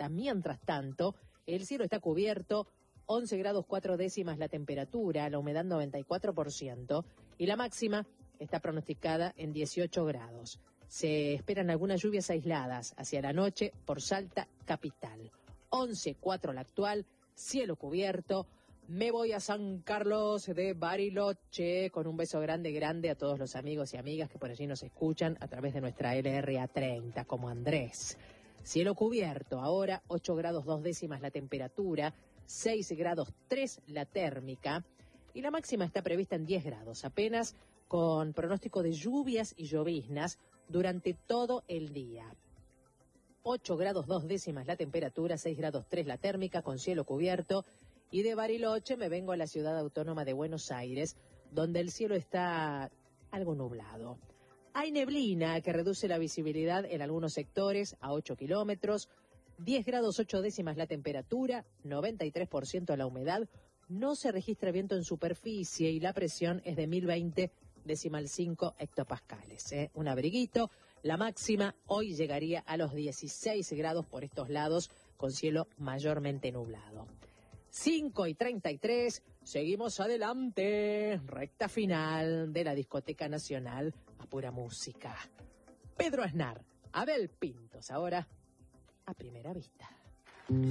hora. Mientras tanto, el cielo está cubierto, 11 grados 4 décimas la temperatura, la humedad 94% y la máxima está pronosticada en 18 grados. Se esperan algunas lluvias aisladas hacia la noche por Salta capital. 11:04 la actual, cielo cubierto. Me voy a San Carlos de Bariloche con un beso grande a todos los amigos y amigas que por allí nos escuchan a través de nuestra LRA30, como Andrés. Cielo cubierto, ahora 8 grados 2 décimas la temperatura, 6 grados 3 la térmica y la máxima está prevista en 10 grados, apenas con pronóstico de lluvias y lloviznas durante todo el día. 8 grados 2 décimas la temperatura, 6 grados 3 la térmica con cielo cubierto. Y de Bariloche me vengo a la ciudad autónoma de Buenos Aires, donde el cielo está algo nublado. Hay neblina que reduce la visibilidad en algunos sectores a 8 kilómetros, 10 grados 8 décimas la temperatura, 93% la humedad, no se registra viento en superficie y la presión es de 1020,5 hectopascales. Un abriguito, la máxima hoy llegaría a los 16 grados por estos lados, con cielo mayormente nublado. 5:33, seguimos adelante, recta final de la Discoteca Nacional a pura música. Pedro Aznar, Abel Pintos, ahora a primera vista.